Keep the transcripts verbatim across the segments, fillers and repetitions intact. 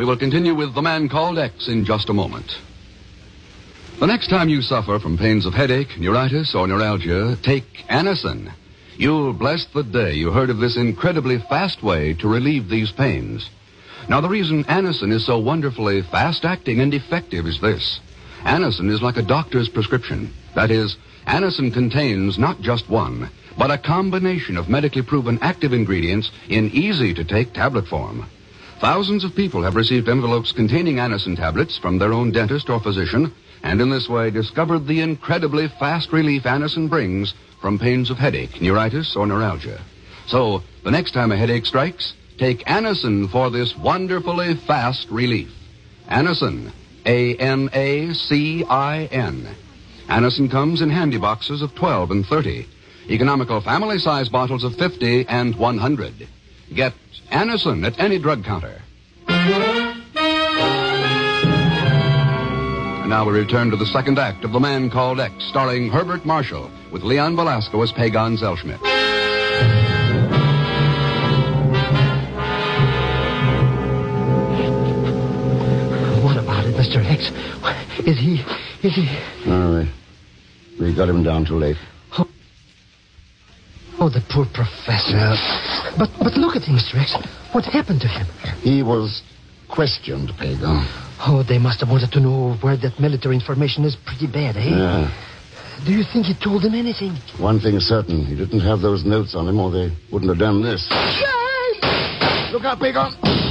will continue with The Man Called X in just a moment. The next time you suffer from pains of headache, neuritis, or neuralgia, take Anacin. You'll bless the day you heard of this incredibly fast way to relieve these pains. Now, the reason Anacin is so wonderfully fast-acting and effective is this. Anacin is like a doctor's prescription. That is, Anacin contains not just one, but a combination of medically proven active ingredients in easy-to-take tablet form. Thousands of people have received envelopes containing Anacin tablets from their own dentist or physician, and in this way discovered the incredibly fast relief Anacin brings from pains of headache, neuritis, or neuralgia. So, the next time a headache strikes, take Anacin for this wonderfully fast relief. Anacin, A N A C I N. Anacin comes in handy boxes of twelve and thirty, economical family-size bottles of fifty and one hundred. Get Anacin at any drug counter. And now we return to the second act of The Man Called X, starring Herbert Marshall, with Leon Velasco as Pagan Zellschmidt. What about it, Mister X? Is he... is he... No, we, we got him down too late. Oh, oh the poor professor. Yeah. But, but look at him, Mister X. What happened to him? He was questioned, Pagan. Oh, they must have wanted to know where that military information is pretty bad, eh? Yeah. Do you think he told them anything? One thing is certain. He didn't have those notes on him, or they wouldn't have done this. Yay! Look out, Pagan!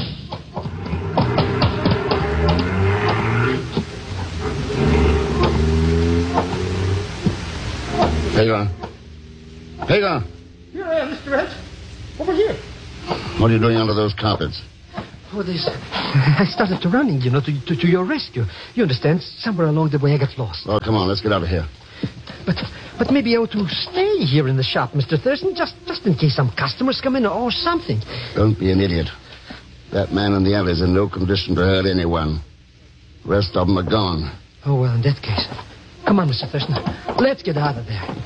Pagan. Pagan! Here I am, Mister X. Over here. What are you doing under those carpets? Oh, this... I started to running, you know, to, to, to your rescue. You understand? Somewhere along the way I got lost. Oh, come on, let's get out of here. But but maybe I ought to stay here in the shop, Mister Thurston, just, just in case some customers come in or something. Don't be an idiot. That man in the alley's in no condition to hurt anyone. The rest of them are gone. Oh, well, in that case. Come on, Mister Thurston. Let's get out of there.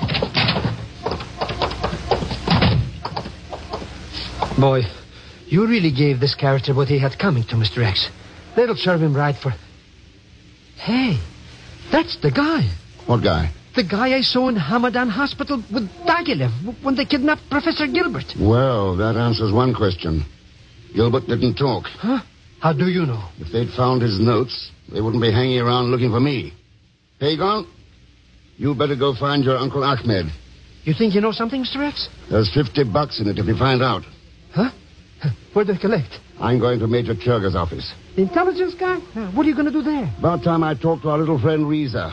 Boy, you really gave this character what he had coming to, Mister X. That'll serve him right for... Hey, that's the guy. What guy? The guy I saw in Hamadan Hospital with Diaghilev when they kidnapped Professor Gilbert. Well, that answers one question. Gilbert didn't talk. Huh? How do you know? If they'd found his notes, they wouldn't be hanging around looking for me. Pagan, you better go find your Uncle Ahmed. You think you know something, Mister X? There's fifty bucks in it if you find out. Huh? Where'd they collect? I'm going to Major Churga's office. The intelligence guy? Uh, what are you going to do there? About time I talked to our little friend Reza.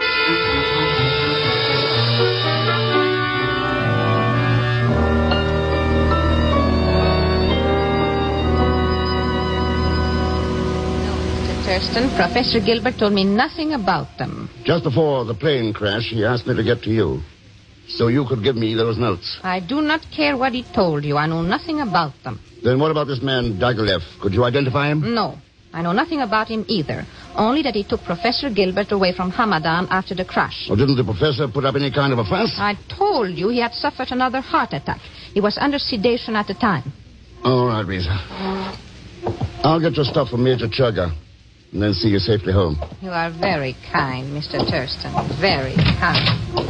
Thurston, Professor Gilbert told me nothing about them. Just before the plane crash, he asked me to get to you, so you could give me those notes. I do not care what he told you. I know nothing about them. Then what about this man, Diaghilev? Could you identify him? No. I know nothing about him either. Only that he took Professor Gilbert away from Hamadan after the crash. Well, didn't the professor put up any kind of a fuss? I told you he had suffered another heart attack. He was under sedation at the time. All right, Reza. I'll get your stuff from Major Churga and then see you safely home. You are very kind, Mister Thurston. Very kind.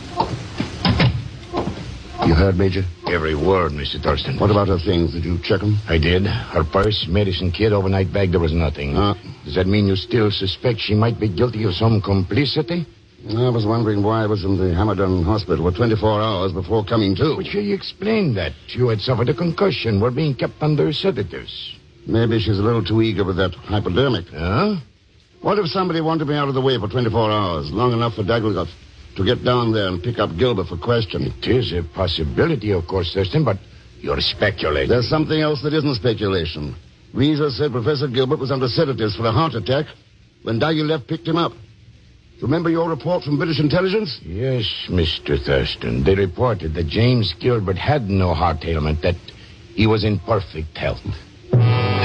You heard, Major? Every word, Mister Thurston. What about her things? Did you check them? I did. Her purse, medicine kit, overnight bag, there was nothing. Uh, Does that mean you still suspect she might be guilty of some complicity? I was wondering why I was in the Hamadan hospital for twenty-four hours before coming to. But you explained that. You had suffered a concussion, were being kept under sedatives. Maybe she's a little too eager with that hypodermic. Huh? What if somebody wanted me out of the way for twenty-four hours, long enough for Diaghilev to get down there and pick up Gilbert for questioning? It is a possibility, of course, Thurston, but you're speculating. There's something else that isn't speculation. Reza said Professor Gilbert was under sedatives for a heart attack when Diaghilev picked him up. Remember your report from British intelligence? Yes, Mister Thurston. They reported that James Gilbert had no heart ailment, that he was in perfect health.